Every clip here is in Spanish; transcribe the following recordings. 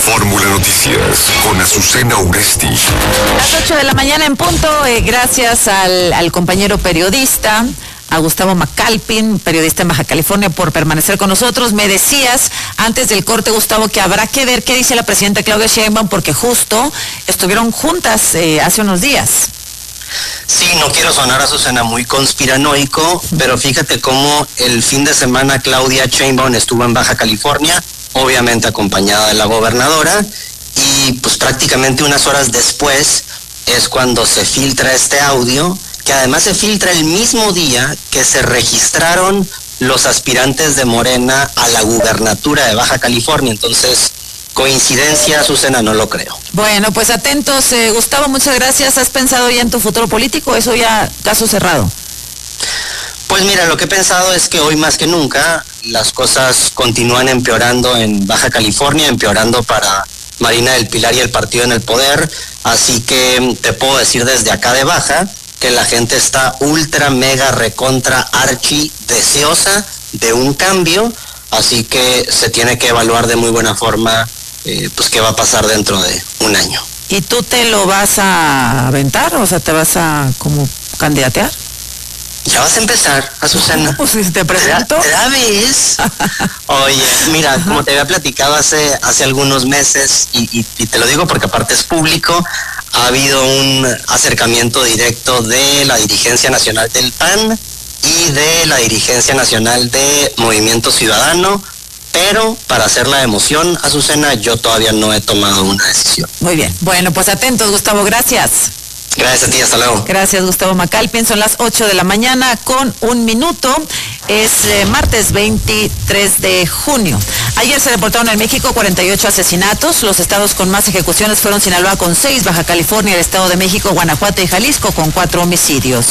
Fórmula Noticias con Azucena Uresti. Las 8 de la mañana en punto, gracias al compañero periodista, a Gustavo Macalpin, periodista en Baja California, por permanecer con nosotros. Me decías antes del corte, Gustavo, que habrá que ver qué dice la presidenta Claudia Sheinbaum, porque justo estuvieron juntas hace unos días. Sí, no quiero sonar, Azucena, muy conspiranoico, pero fíjate cómo el fin de semana Claudia Sheinbaum estuvo en Baja California, obviamente acompañada de la gobernadora, y pues prácticamente unas horas después es cuando se filtra este audio, que además se filtra el mismo día que se registraron los aspirantes de Morena a la gubernatura de Baja California. Entonces, coincidencia, Azucena, no lo creo. Bueno, pues atentos, Gustavo, muchas gracias. ¿Has pensado ya en tu futuro político? Eso ya, caso cerrado. Pues mira, lo que he pensado es que hoy más que nunca las cosas continúan empeorando en Baja California, empeorando para Marina del Pilar y el partido en el poder, así que te puedo decir desde acá de Baja que la gente está ultra, mega, recontra, archi deseosa de un cambio, así que se tiene que evaluar de muy buena forma pues qué va a pasar dentro de un año. ¿Y tú te lo vas a aventar? O sea, ¿te vas a como candidatear? Ya vas a empezar, Azucena. Pues si te presento. ¿Otra vez? Oye, mira, como te había platicado hace algunos meses, y te lo digo porque aparte es público, ha habido un acercamiento directo de la dirigencia nacional del PAN y de la dirigencia nacional de Movimiento Ciudadano, pero para hacer la emoción, Azucena, yo todavía no he tomado una decisión. Muy bien. Bueno, pues atentos, Gustavo, gracias. Gracias a ti, hasta luego. Gracias, Gustavo Macalpin. Son las 8 de la mañana con 1 minuto. Es martes 23 de junio. Ayer se reportaron en México 48 asesinatos. Los estados con más ejecuciones fueron Sinaloa con 6, Baja California, el Estado de México, Guanajuato y Jalisco con 4 homicidios.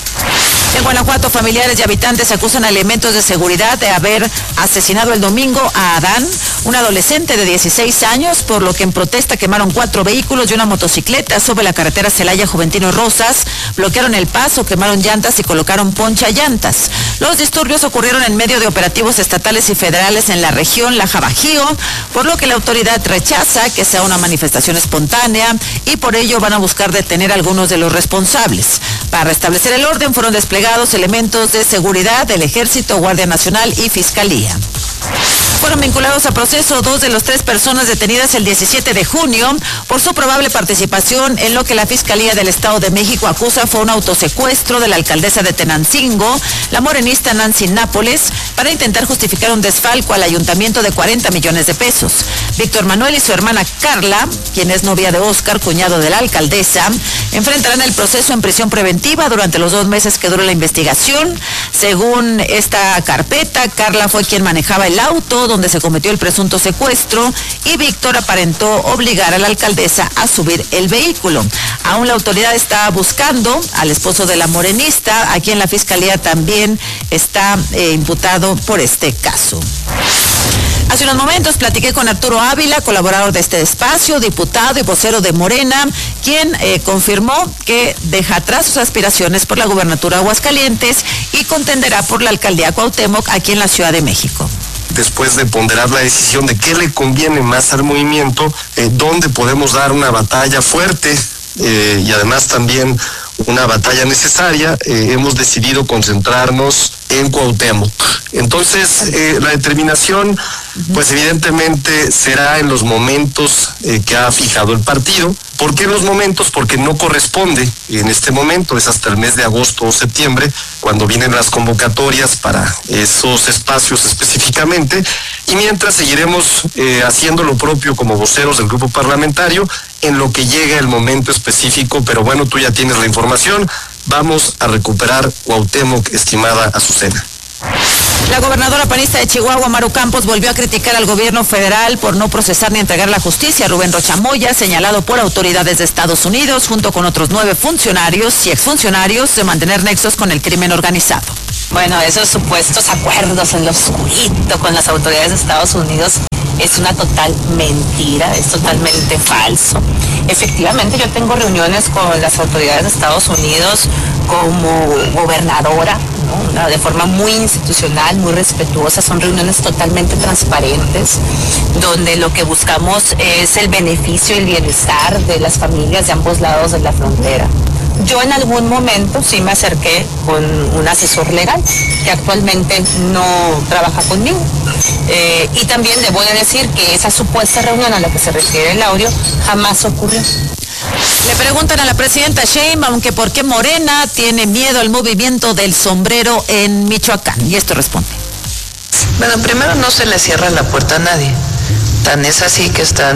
En Guanajuato, familiares y habitantes acusan a elementos de seguridad de haber asesinado el domingo a Adán, un adolescente de 16 años, por lo que en protesta quemaron 4 vehículos y una motocicleta sobre la carretera Celaya Juventino Rosas, bloquearon el paso, quemaron llantas y colocaron poncha llantas. Los disturbios ocurrieron en medio de operativos estatales y federales en la región Laja Bajío, por lo que la autoridad rechaza que sea una manifestación espontánea y por ello van a buscar detener a algunos de los responsables. Para restablecer el orden fueron desplegados elementos de seguridad del Ejército, Guardia Nacional y Fiscalía. Fueron vinculados a proceso 2 de las 3 personas detenidas el 17 de junio por su probable participación en lo que la Fiscalía del Estado de México acusa fue un autosecuestro de la alcaldesa de Tenancingo, la morenista Nancy Nápoles, para intentar justificar un desfalco al ayuntamiento de 40 millones de pesos. Víctor Manuel y su hermana Carla, quien es novia de Óscar, cuñado de la alcaldesa, enfrentarán el proceso en prisión preventiva durante los 2 meses que dura la investigación. Según esta carpeta, Carla fue quien manejaba el auto donde se cometió el presunto secuestro y Víctor aparentó obligar a la alcaldesa a subir el vehículo. Aún la autoridad está buscando al esposo de la morenista, a quien la fiscalía también está imputado por este caso. Hace unos momentos platiqué con Arturo Ávila, colaborador de este espacio, diputado y vocero de Morena, quien confirmó que deja atrás sus aspiraciones por la gubernatura de Aguascalientes y contenderá por la alcaldía Cuauhtémoc aquí en la Ciudad de México. Después de ponderar la decisión de qué le conviene más al movimiento, dónde podemos dar una batalla fuerte y además también una batalla necesaria, hemos decidido concentrarnos en Cuauhtémoc. Entonces, la determinación, pues evidentemente será en los momentos que ha fijado el partido. ¿Por qué en los momentos? Porque no corresponde en este momento, es hasta el mes de agosto o septiembre, cuando vienen las convocatorias para esos espacios específicamente, y mientras seguiremos haciendo lo propio como voceros del grupo parlamentario, en lo que llegue el momento específico, pero bueno, tú ya tienes la información, vamos a recuperar Cuauhtémoc, estimada Azucena. La gobernadora panista de Chihuahua, Maru Campos, volvió a criticar al gobierno federal por no procesar ni entregar a la justicia a Rubén Rocha Moya, señalado por autoridades de Estados Unidos, junto con otros 9 funcionarios y exfuncionarios, de mantener nexos con el crimen organizado. Bueno, esos supuestos acuerdos en lo oscurito con las autoridades de Estados Unidos es una total mentira, es totalmente falso. Efectivamente, yo tengo reuniones con las autoridades de Estados Unidos como gobernadora, ¿no? de forma muy institucional, muy respetuosa, son reuniones totalmente transparentes, donde lo que buscamos es el beneficio y el bienestar de las familias de ambos lados de la frontera. Yo en algún momento sí me acerqué con un asesor legal que actualmente no trabaja conmigo. Y también le voy a decir que esa supuesta reunión a la que se refiere el audio jamás ocurrió. Le preguntan a la presidenta Sheinbaum que por qué Morena tiene miedo al movimiento del sombrero en Michoacán. Y esto responde. Bueno, primero no se le cierra la puerta a nadie. Tan es así que están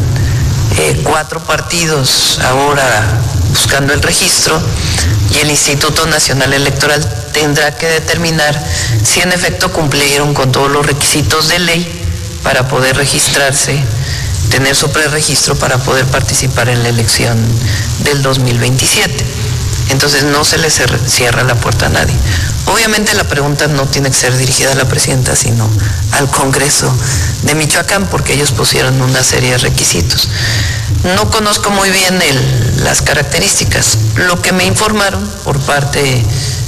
4 partidos ahora buscando el registro y el Instituto Nacional Electoral tendrá que determinar si en efecto cumplieron con todos los requisitos de ley para poder registrarse, tener su preregistro para poder participar en la elección del 2027. Entonces no se le cierra la puerta a nadie. Obviamente la pregunta no tiene que ser dirigida a la presidenta, sino al Congreso de Michoacán, porque ellos pusieron una serie de requisitos. No conozco muy bien las características. Lo que me informaron por parte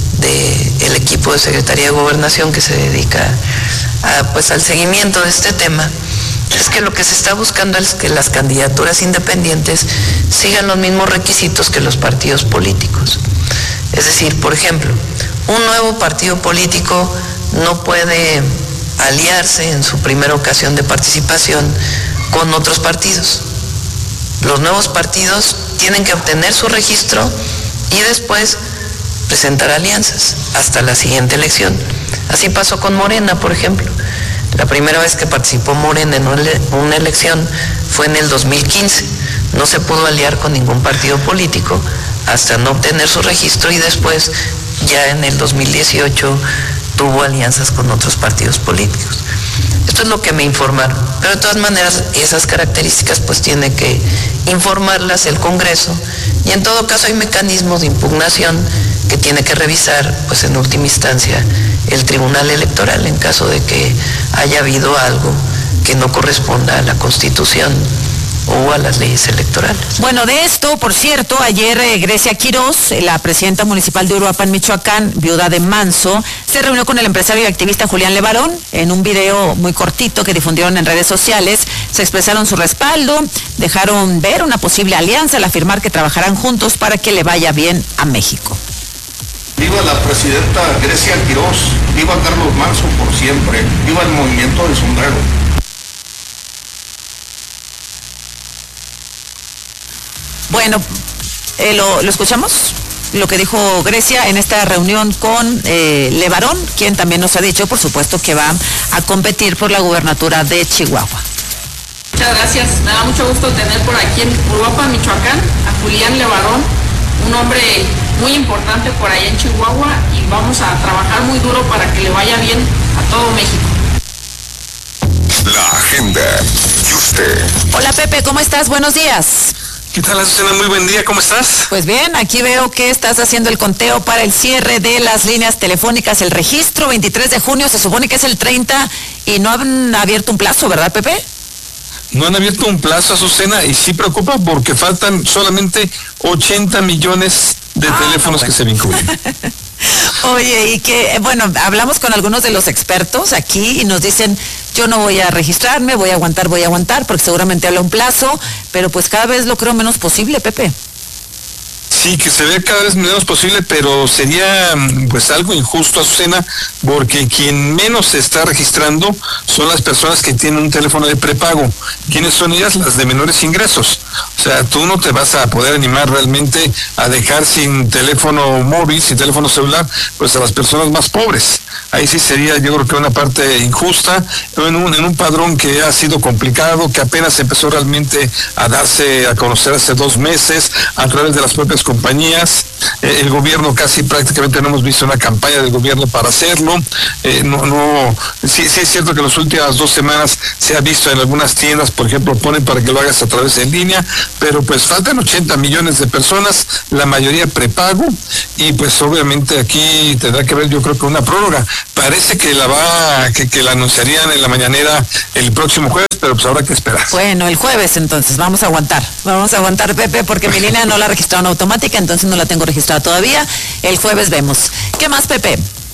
del equipo de Secretaría de Gobernación que se dedica al seguimiento de este tema, es que lo que se está buscando es que las candidaturas independientes sigan los mismos requisitos que los partidos políticos. Es decir, por ejemplo, un nuevo partido político no puede aliarse en su primera ocasión de participación con otros partidos. Los nuevos partidos tienen que obtener su registro y después presentar alianzas hasta la siguiente elección. Así pasó con Morena, por ejemplo. La primera vez que participó Morena en una elección fue en el 2015. No se pudo aliar con ningún partido político hasta no obtener su registro y después, ya en el 2018, tuvo alianzas con otros partidos políticos. Esto es lo que me informaron. Pero de todas maneras, esas características pues tiene que informarlas el Congreso y en todo caso hay mecanismos de impugnación que tiene que revisar pues en última instancia el Tribunal Electoral en caso de que haya habido algo que no corresponda a la Constitución o a las leyes electorales. Bueno, de esto, por cierto, ayer Grecia Quirós, la presidenta municipal de Uruapan, Michoacán, viuda de Manso, se reunió con el empresario y activista Julián Levarón. En un video muy cortito que difundieron en redes sociales, se expresaron su respaldo, dejaron ver una posible alianza al afirmar que trabajarán juntos para que le vaya bien a México. Viva la presidenta Grecia Quirós, viva Carlos Manso por siempre, viva el movimiento del sombrero. Bueno, ¿lo escuchamos? Lo que dijo Grecia en esta reunión con Levarón, quien también nos ha dicho, por supuesto, que va a competir por la gubernatura de Chihuahua. Muchas gracias, me da mucho gusto tener por aquí en Uruapan, Michoacán, a Julián Levarón, un hombre muy importante por allá en Chihuahua, y vamos a trabajar muy duro para que le vaya bien a todo México. La agenda. ¿Y usted? Hola Pepe, ¿cómo estás? Buenos días. ¿Qué tal, Azucena? Muy buen día, ¿cómo estás? Pues bien, aquí veo que estás haciendo el conteo para el cierre de las líneas telefónicas, el registro 23 de junio, se supone que es el 30 y no han abierto un plazo, ¿verdad, Pepe? No han abierto un plazo, Azucena, y sí preocupa porque faltan solamente 80 millones de teléfonos que se vinculan. Oye, y que, bueno, hablamos con algunos de los expertos aquí y nos dicen, yo no voy a registrarme, voy a aguantar, porque seguramente habla un plazo, pero pues cada vez lo creo menos posible, Pepe. Sí, que se vea cada vez menos posible, pero sería pues algo injusto, Azucena, porque quien menos se está registrando son las personas que tienen un teléfono de prepago. ¿Quiénes son ellas? Las de menores ingresos. O sea, tú no te vas a poder animar realmente a dejar sin teléfono móvil, sin teléfono celular, pues a las personas más pobres. Ahí sí sería, yo creo que una parte injusta, en un padrón que ha sido complicado, que apenas empezó realmente a darse a conocer hace 2 meses a través de las propias compañías. El gobierno casi prácticamente no hemos visto una campaña del gobierno para hacerlo. Sí es cierto que en las últimas 2 semanas se ha visto en algunas tiendas, por ejemplo, ponen para que lo hagas a través de en línea, pero pues faltan 80 millones de personas, la mayoría prepago, y pues obviamente aquí tendrá que ver, yo creo que una prórroga. Parece que la anunciarían en la mañanera el próximo jueves, pero pues habrá que esperar. Bueno, el jueves entonces, vamos a aguantar, Pepe, porque mi línea no la registraron automática, entonces no la tengo registrada todavía. El jueves vemos. ¿Qué más, Pepe?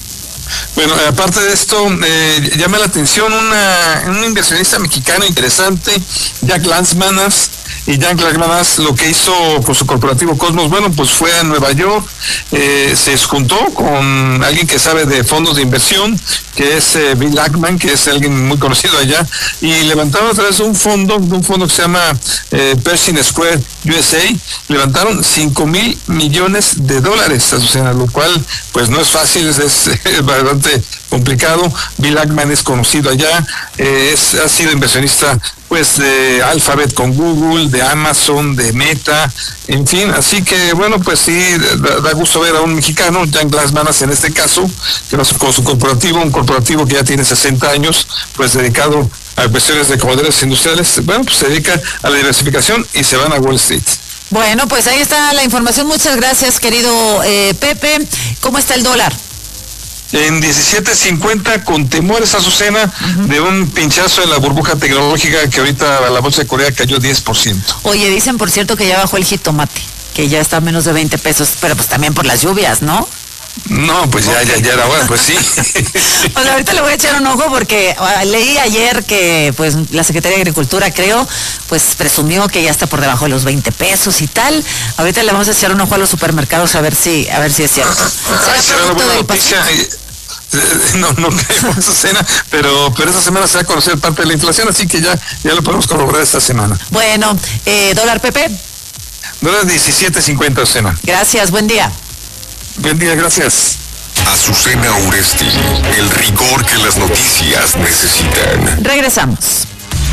Bueno, aparte de esto, llama la atención un inversionista mexicano interesante, Jack Lansmanas. Y Jack Lansmanas lo que hizo con su corporativo Cosmos, bueno, pues fue a Nueva York, se juntó con alguien que sabe de fondos de inversión, que es Bill Ackman, que es alguien muy conocido allá, y levantaron a través de un fondo que se llama Pershing Square USA, levantaron $5,000 millones, Azucena, lo cual pues no es fácil, es bastante complicado. Bill Ackman es conocido allá, ha sido inversionista pues de Alphabet con Google, de Amazon, de Meta, en fin, así que bueno, pues sí, da gusto ver a un mexicano, Jack Lansmanas en este caso, que con su corporativo, un corporativo que ya tiene 60 años, pues dedicado a cuestiones de commodities industriales, bueno, pues se dedica a la diversificación y se van a Wall Street. Bueno, pues ahí está la información, muchas gracias, querido Pepe. ¿Cómo está el dólar? En 17.50 con temores, Azucena, de un pinchazo en la burbuja tecnológica que ahorita la bolsa de Corea cayó 10%. Oye, dicen por cierto que ya bajó el jitomate, que ya está a menos de 20 pesos, pero pues también por las lluvias, ¿no? No, pues ya era bueno, pues sí. Pues ahorita le voy a echar un ojo porque leí ayer que pues la Secretaría de Agricultura, creo, pues presumió que ya está por debajo de los 20 pesos y tal. Ahorita le vamos a echar un ojo a los supermercados a ver si es cierto. ¿Será una buena noticia? No caemos, Azucena, pero esta semana se va a conocer parte de la inflación, así que ya lo podemos corroborar esta semana. Bueno, dólar, Pepe. Dólar 17.50, Azucena. Gracias, buen día. Buen día, gracias. Azucena Uresti, el rigor que las noticias necesitan. Regresamos.